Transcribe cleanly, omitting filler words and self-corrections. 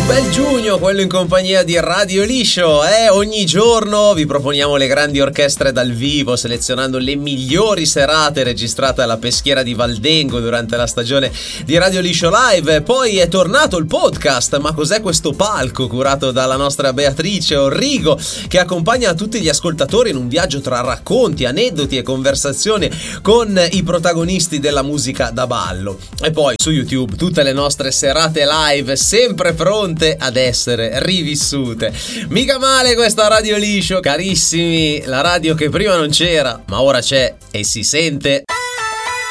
Bel giugno, quello in compagnia di Radio Liscio. Ogni giorno vi proponiamo le grandi orchestre dal vivo, selezionando le migliori serate registrate alla Peschiera di Valdengo durante la stagione di Radio Liscio Live. Poi è tornato il podcast, ma cos'è questo palco, curato dalla nostra Beatrice Orrigo, che accompagna tutti gli ascoltatori in un viaggio tra racconti, aneddoti e conversazioni con i protagonisti della musica da ballo. E poi su YouTube tutte le nostre serate live sempre pronte ad essere rivissute. Mica male questa Radio Liscio, carissimi, la radio che prima non c'era ma ora c'è e si sente.